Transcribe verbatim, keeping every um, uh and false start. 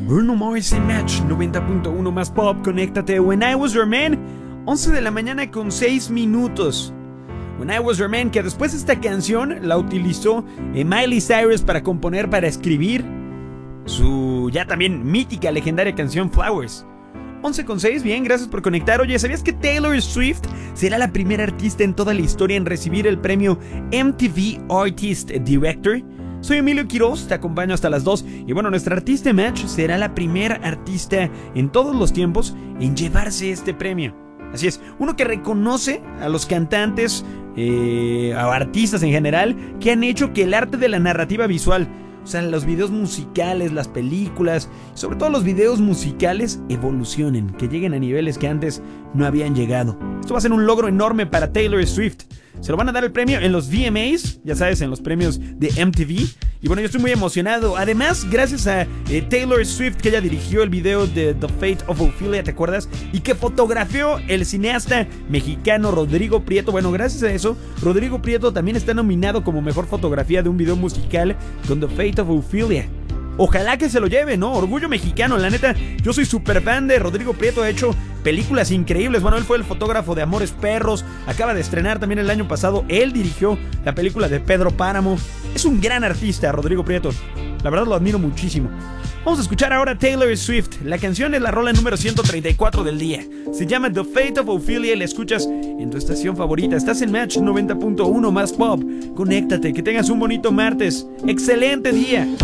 Bruno Mars en Match noventa punto uno más pop, conéctate. When I Was Your Man, once de la mañana con seis minutos. When I Was Your Man, que después esta canción la utilizó eh, Miley Cyrus para componer, para escribir su ya también mítica, legendaria canción Flowers. once con seis, bien, gracias por conectar. Oye, ¿sabías que Taylor Swift será la primera artista en toda la historia en recibir el premio M T V Artist Director? Soy Emilio Quiroz, te acompaño hasta las dos. Y bueno, nuestra artista Match será la primera artista en todos los tiempos en llevarse este premio. Así es, uno que reconoce a los cantantes, eh, a artistas en general, que han hecho que el arte de la narrativa visual, o sea, los videos musicales, las películas, sobre todo los videos musicales, evolucionen, que lleguen a niveles que antes no habían llegado. Esto va a ser un logro enorme para Taylor Swift. Se lo van a dar el premio en los V M As, ya sabes, en los premios de M T V. Y bueno, yo estoy muy emocionado. Además, gracias a eh, Taylor Swift, que ella dirigió el video de The Fate of Ophelia, ¿te acuerdas? Y que fotografió el cineasta mexicano Rodrigo Prieto. Bueno, gracias a eso, Rodrigo Prieto también está nominado como mejor fotografía de un video musical con The Fate of Ophelia. Ojalá que se lo lleve, ¿no? Orgullo mexicano, la neta. Yo soy súper fan de Rodrigo Prieto, ha hecho películas increíbles. Bueno, él fue el fotógrafo de Amores Perros. Acaba de estrenar también el año pasado. Él dirigió la película de Pedro Páramo. Es un gran artista, Rodrigo Prieto. La verdad lo admiro muchísimo. Vamos a escuchar ahora Taylor Swift. La canción es la rola número ciento treinta y cuatro del día. Se llama The Fate of Ophelia y la escuchas en tu estación favorita. Estás en Match noventa punto uno más pop. Conéctate, que tengas un bonito martes. Excelente día.